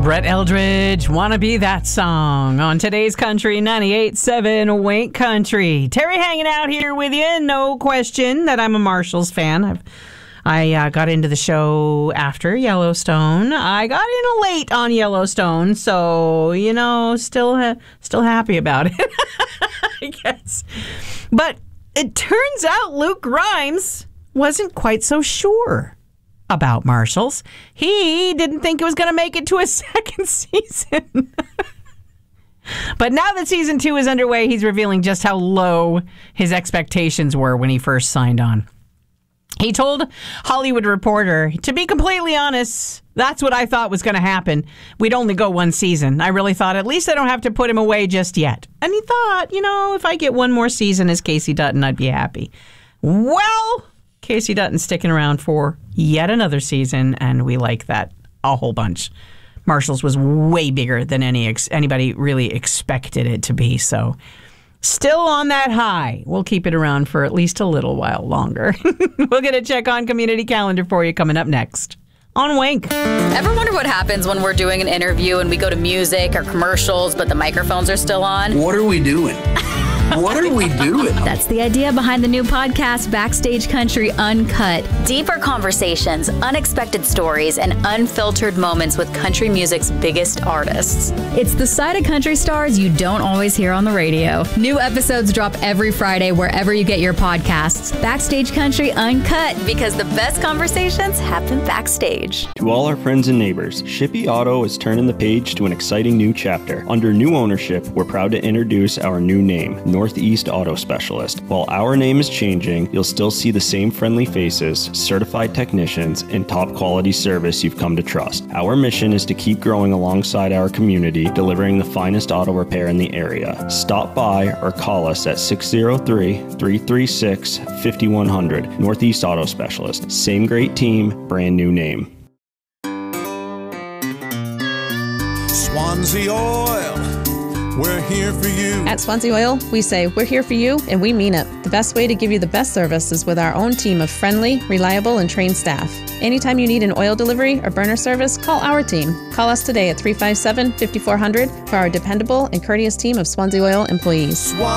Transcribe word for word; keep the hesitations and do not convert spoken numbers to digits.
Brett Eldridge, Wanna Be That Song on today's Country ninety-eight point seven Wink Country. Terry hanging out here with you. No question that I'm a Marshalls fan. I've I uh, got into the show after Yellowstone. I got in late on Yellowstone, so, you know, still ha- still happy about it, I guess. But it turns out Luke Grimes wasn't quite so sure about Marshalls. He didn't think it was going to make it to a second season. But now that season two is underway, he's revealing just how low his expectations were when he first signed on. He told Hollywood Reporter, to be completely honest, that's what I thought was going to happen. We'd only go one season. I really thought, at least I don't have to put him away just yet. And he thought, you know, if I get one more season as Casey Dutton, I'd be happy. Well, Casey Dutton's sticking around for yet another season, and we like that a whole bunch. Marshalls was way bigger than any ex- anybody really expected it to be, so still on that high. We'll keep it around for at least a little while longer. We'll get a check on community calendar for you coming up next on Wink. Ever wonder what happens when we're doing an interview and we go to music or commercials, but the microphones are still on? What are we doing? What are we doing? That's the idea behind the new podcast, Backstage Country Uncut. Deeper conversations, unexpected stories, and unfiltered moments with country music's biggest artists. It's the side of country stars you don't always hear on the radio. New episodes drop every Friday wherever you get your podcasts. Backstage Country Uncut. Because the best conversations happen backstage. To all our friends and neighbors, Shippey Auto is turning the page to an exciting new chapter. Under new ownership, we're proud to introduce our new name, Northeast Auto Specialist. While our name is changing, you'll still see the same friendly faces, certified technicians, and top quality service you've come to trust. Our mission is to keep growing alongside our community, delivering the finest auto repair in the area. Stop by or call us at six oh three, three three six, five one zero zero. Northeast Auto Specialist. Same great team, brand new name. Swansea Oil, we're here for you. At Swansea Oil, we say we're here for you, and we mean it. The best way to give you the best service is with our own team of friendly, reliable, and trained staff. Anytime you need an oil delivery or burner service, call our team. Call us today at three five seven, five four zero zero for our dependable and courteous team of Swansea Oil employees.